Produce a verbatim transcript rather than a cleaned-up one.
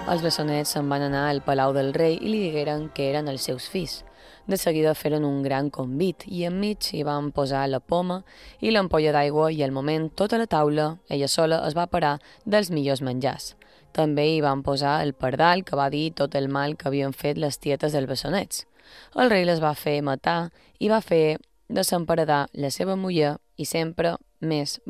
Els bessonets se'n van anar al palau del rei i li digueren que eren els seus fills. De seguida feren un gran convit i enmig hi van posar la poma i l'ampolla d'aigua i al moment tota la taula, ella sola, es va parar dels millors menjars. També hi van posar el pardal que va dir tot el mal que havien fet les tietes dels bessonets. El rei les va fer matar i va fer desemparedar la seva muller i sempre més